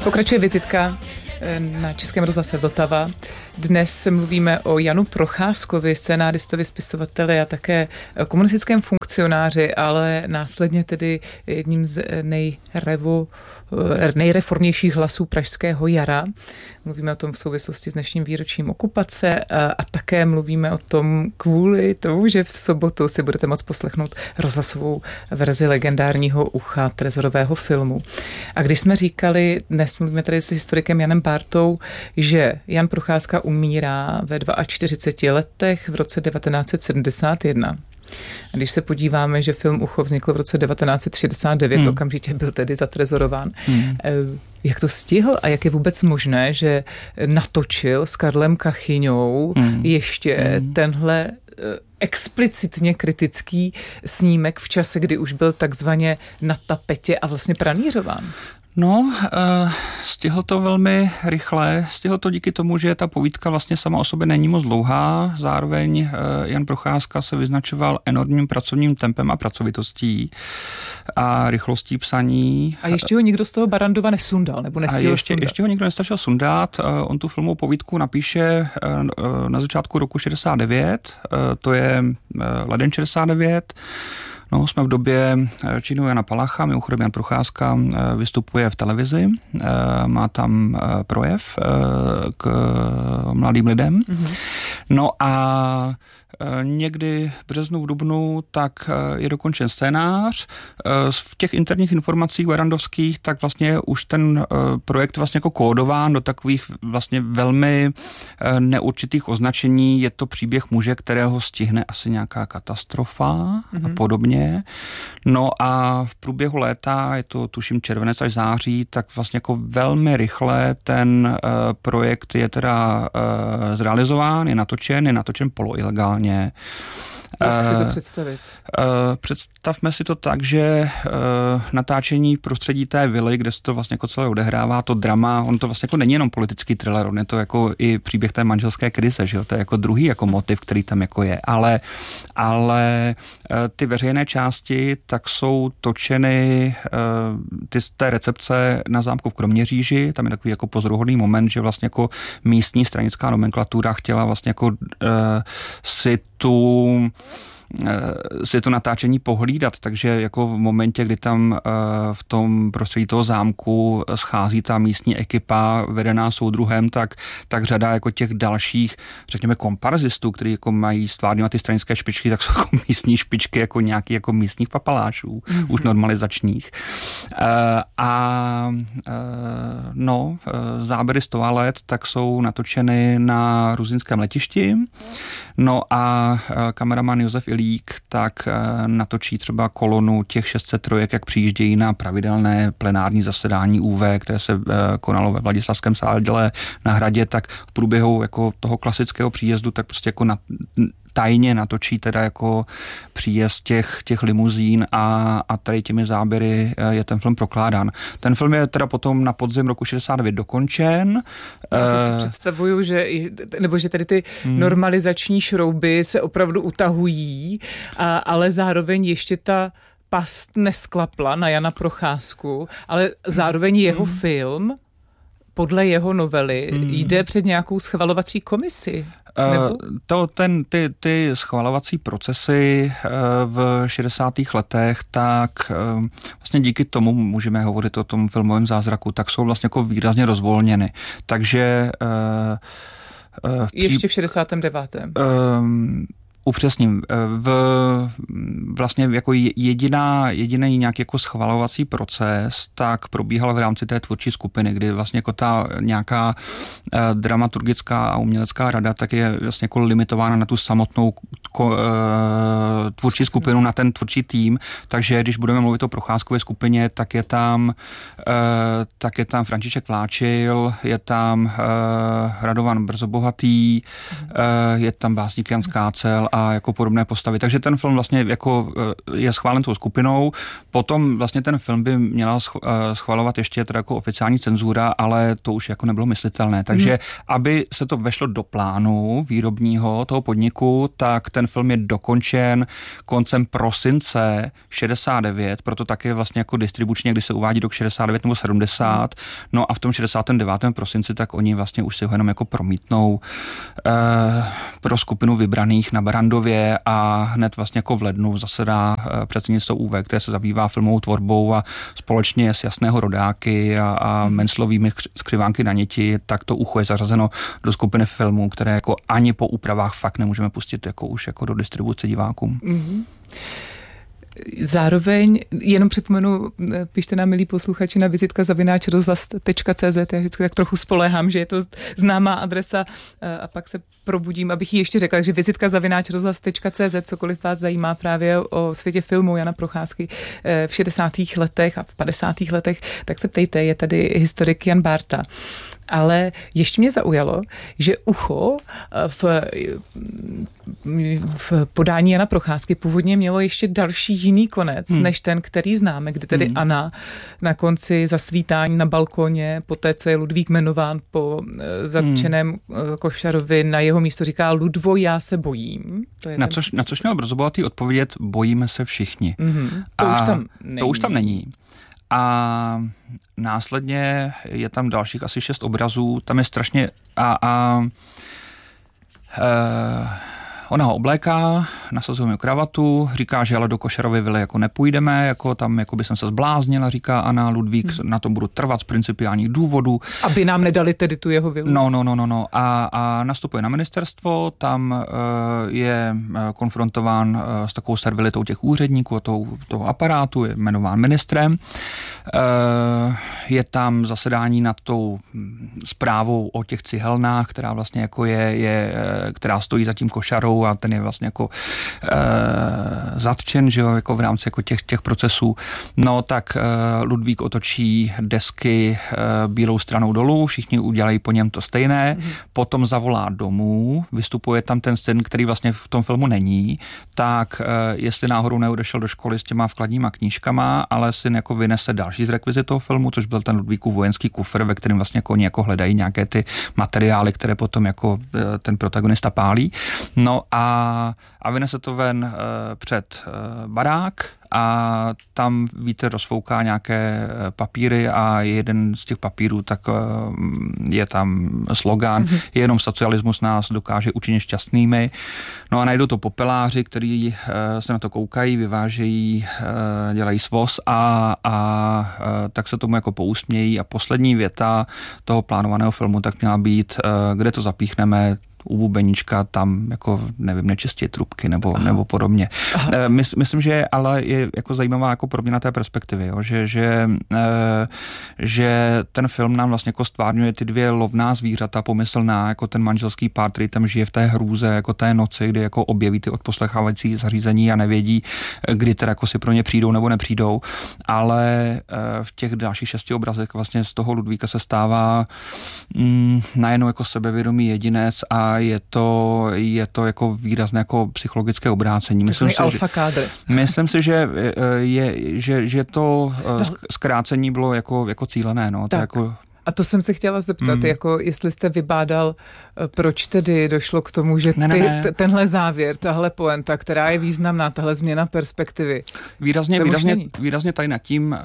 Pokračuje vizitka na Českém rozhlase Vltava. Dnes mluvíme o Janu Procházkovi, scénáristovi, spisovateli a také komunistickém funkcionáři, ale následně tedy jedním z nejreformnějších hlasů pražského jara. Mluvíme o tom v souvislosti s dnešním výročím okupace a také mluvíme o tom kvůli tomu, že v sobotu si budete moct poslechnout rozhlasovou verzi legendárního Ucha, trezorového filmu. A když jsme říkali, dnes mluvíme tady s historikem Janem Bártou, že Jan Procházka umírá ve 42 letech v roce 1971. A když se podíváme, že film Ucho vznikl v roce 1969, okamžitě byl tedy zatrezorován. Jak to stihl a jak je vůbec možné, že natočil s Karlem Kachyňou ještě tenhle explicitně kritický snímek v čase, kdy už byl takzvaně na tapetě a vlastně pranířován? No, stihl to velmi rychle, stihl to díky tomu, že ta povídka vlastně sama o sobě není moc dlouhá, zároveň Jan Procházka se vyznačoval enormním pracovním tempem a pracovitostí a rychlostí psaní. A ještě ho nikdo z toho Barrandova nesundal, nebo nestihl sundat? Ještě ho nikdo nestačil sundat, on tu filmovou povídku napíše na začátku roku 69, to je leden 69, No, jsme v době činu Jana Palacha, mimochodem Jan Procházka vystupuje v televizi, má tam projev k mladým lidem. No a někdy v březnu, v dubnu, tak je dokončen scénář. V těch interních informacích barrandovských, tak vlastně už ten projekt vlastně jako kódován do takových vlastně velmi neurčitých označení. Je to příběh muže, kterého stihne asi nějaká katastrofa a podobně. No a v průběhu léta, je to tuším červenec až září, tak vlastně jako velmi rychle ten projekt je teda zrealizován, je natočen poloilegálně. Jak si to představit? Představme si to tak, že natáčení v prostředí té vily, kde se to vlastně jako celé odehrává, to drama, on to vlastně jako není jenom politický thriller, on je to jako i příběh té manželské krize, že jo? To je jako druhý jako motiv, který tam jako je, ale ty veřejné části tak jsou točeny z té recepce na zámku v Kroměříži, tam je takový jako pozoruhodný moment, že vlastně jako místní stranická nomenklatura chtěla vlastně jako si to natáčení pohlídat, takže jako v momentě, kdy tam v tom prostředí toho zámku schází ta místní ekipa vedená soudruhem, tak řada jako těch dalších, řekněme, komparzistů, kteří jako mají stvárňovat ty stranické špičky, tak jsou jako místní špičky, jako nějaký jako místních papalášů, už normalizačních. Záběry z toalet tak jsou natočeny na ruzinském letišti. No a kameraman Josef Ilík tak natočí třeba kolonu těch 600 trojek, jak přijíždějí na pravidelné plenární zasedání ÚV, které se konalo ve Vladislavském sále na Hradě, tak v průběhu jako toho klasického příjezdu tak prostě jako tajně natočí teda jako příjezd těch limuzín a tady těmi záběry je ten film prokládán. Ten film je teda potom na podzim roku 69 dokončen. Já teď si představuju, že tady ty normalizační šrouby se opravdu utahují, ale zároveň ještě ta past nesklapla na Jana Procházku, ale zároveň jeho film podle jeho novely jde před nějakou schvalovací komisi. Ty schvalovací procesy v 60. letech, tak vlastně díky tomu můžeme hovořit o tom filmovém zázraku, tak jsou vlastně jako výrazně rozvolněny. Takže ještě v 69. Upřesním, vlastně jako jediný nějaký jako schvalovací proces, tak probíhal v rámci té tvůrčí skupiny, kdy vlastně jako ta nějaká dramaturgická a umělecká rada tak je vlastně jako limitována na tu samotnou tvůrčí skupinu, na ten tvůrčí tým, takže když budeme mluvit o Procházkově skupině, tak je tam František Vláčil, je tam Radovan Brzobohatý, je tam básník Jan Skácel a jako podobné postavy. Takže ten film vlastně jako je schválen tou skupinou. Potom vlastně ten film by měla schvalovat ještě teda jako oficiální cenzura, ale to už jako nebylo myslitelné. Takže aby se to vešlo do plánu výrobního toho podniku, tak ten film je dokončen koncem prosince 69, proto taky vlastně jako distribučně, kdy se uvádí rok 69 nebo 70, no a v tom 69. prosinci tak oni vlastně už si ho jenom jako promítnou pro skupinu vybraných na Barrandově a hned vlastně jako v lednu zasedá předsednictvo UV, které se zabývá filmovou tvorbou a společně s Jasného rodáky a Menclovými skřivánky na niti, tak to Ucho je zařazeno do skupiny filmů, které jako ani po úpravách fakt nemůžeme pustit jako už jako do distribuce divákům. Zároveň, jenom připomenu, pište nám, milí posluchači, na vizitka@rozhlas.cz. Já vždycky tak trochu spoléhám, že je to známá adresa a pak se probudím, abych ji ještě řekla. Takže vizitka@rozhlas.cz, cokoliv vás zajímá právě o světě filmu Jana Procházky v 60. letech a v 50. letech, tak se ptejte, je tady historik Jan Bárta. Ale ještě mě zaujalo, že Ucho v podání Jana Procházky původně mělo ještě další jiný konec, než ten, který známe, kdy tedy Anna na konci zasvítání na balkoně, poté, co je Ludvík jmenován po zatčeném Košarovi, na jeho místo říká: Ludvo, já se bojím. To je na což měl Brzobohatý odpovědět: bojíme se všichni. To už tam není. A následně je tam dalších asi 6 obrazů, tam je strašně ona ho obléká, nasazuje mi kravatu, říká, že ale do Košarovy vily jako nepůjdeme, jako tam jako by jsem se zbláznila, říká Anna, Ludvík, na tom budu trvat z principiálních důvodů. Aby nám nedali tedy tu jeho vilu. No. A nastupuje na ministerstvo, tam je konfrontován s takovou servilitou těch úředníků a toho aparátu, je jmenován ministrem. Je tam zasedání nad tou zprávou o těch cihelnách, která vlastně jako která stojí za tím Košarou a ten je vlastně jako zatčen, že jo, jako v rámci jako těch procesů. No tak Ludvík otočí desky bílou stranou dolů, všichni udělají po něm to stejné, potom zavolá domů, vystupuje tam ten syn, který vlastně v tom filmu není, tak jestli náhodou neodešel do školy s těma vkladníma knížkama, ale syn jako vynese další z rekvizit toho filmu, což byl ten Ludvíkův vojenský kufr, ve kterém vlastně jako oni jako hledají nějaké ty materiály, které potom jako ten protagonista pálí. No a vynese to ven před barák a tam vítr rozfouká nějaké papíry a jeden z těch papírů, tak je tam slogan, jenom socialismus nás dokáže učinit šťastnými. No a najdou to popeláři, kteří se na to koukají, vyvážejí, dělají svoz a tak se tomu jako pousmějí a poslední věta toho plánovaného filmu tak měla být, kde to zapíchneme, u bubeníčka, tam jako nevím, nečistí trubky nebo podobně. Myslím, že ale je jako zajímavá jako proměna té perspektivy, jo? Že ten film nám vlastně jako stvárňuje ty dvě lovná zvířata pomyslná, jako ten manželský pár, který tam žije v té hrůze, jako té noci, kdy jako objeví ty odposlechávající zařízení a nevědí, kdy teda jako si pro ně přijdou nebo nepřijdou, ale v těch dalších 6 obrazech vlastně z toho Ludvíka se stává najednou jako sebevědomý jedinec a je to jako výrazné jako psychologické obrácení. Myslím si, že to zkrácení bylo jako cílené. No. Tak. To jako... A to jsem se chtěla zeptat, jako jestli jste vybádal, proč tedy došlo k tomu, že tenhle závěr, tahle poenta, která je významná, tahle změna perspektivy. Výrazně tady nad tím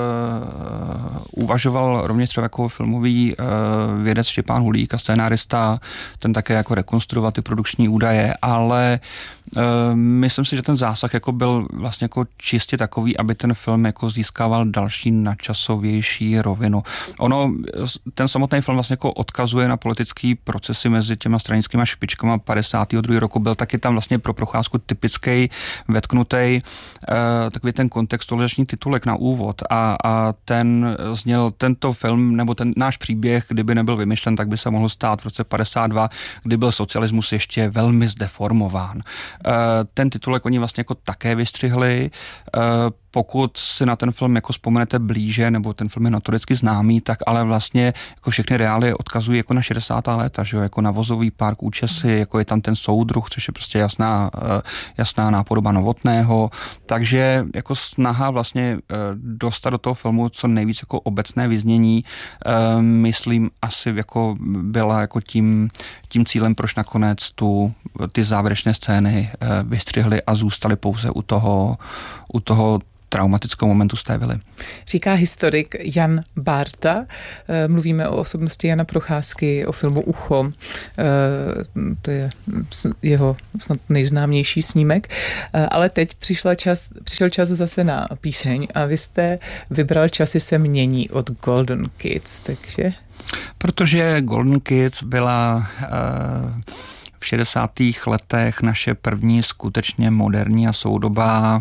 uvažoval rovněž třeba jako filmový vědec Štěpán Hulík a scénárista, ten také jako rekonstruoval ty produkční údaje, ale myslím si, že ten zásah jako byl vlastně jako čistě takový, aby ten film jako získával další nadčasovější rovinu. Ten samotný film vlastně jako odkazuje na politický procesy mezi těma stranickýma špičkama 52. roku. Byl taky tam vlastně pro Procházku typický, vetknutý takový ten kontextualizační titulek na úvod a ten zněl tento film, nebo ten náš příběh, kdyby nebyl vymyšlen, tak by se mohl stát v roce 52, kdy byl socialismus ještě velmi zdeformován. Ten titulek oni vlastně jako také vystřihli, pokud si na ten film jako vzpomenete blíže, nebo ten film je notoricky známý, tak ale vlastně jako všechny reály odkazují jako na 60. léta, že jo, jako na vozový park Účesy, jako je tam ten soudruh, což je prostě jasná nápodoba Novotného, takže jako snaha vlastně dostat do toho filmu co nejvíc jako obecné vyznění, myslím asi jako byla jako tím cílem, proč nakonec ty závěrečné scény vystřihly a zůstaly pouze u toho traumatického momentu z té vily. Říká historik Jan Bárta. Mluvíme o osobnosti Jana Procházky, o filmu Ucho. To je jeho snad nejznámější snímek. Ale teď přišel čas zase na píseň a vy jste vybral Časy se mění od Golden Kids, takže... Protože Golden Kids byla v 60. letech naše první skutečně moderní a soudobá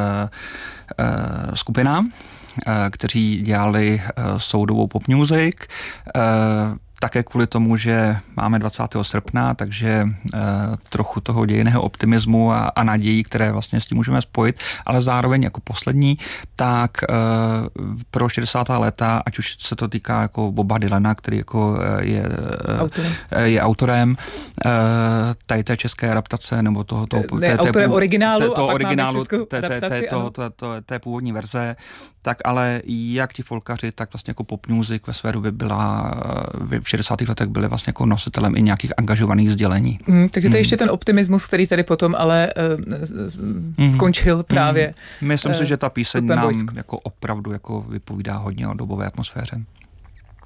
skupina, kteří dělali soudobou pop music. Také kvůli tomu, že máme 20. srpna, takže trochu toho dějinného optimismu a nadějí, které vlastně s tím můžeme spojit, ale zároveň jako poslední, tak pro 60. léta, ať už se to týká jako Boba Dylana, který jako je autorem tady té české adaptace, nebo autorem originálu, toho a pak originálu, té původní verze, tak ale jak ti folkaři, tak vlastně jako pop music ve své době byla v 60. letech byly vlastně jako nositelem i nějakých angažovaných sdělení. Takže to je ještě ten optimismus, který tady potom ale skončil právě. Myslím si, že ta píseň nám jako opravdu jako vypovídá hodně o dobové atmosféře.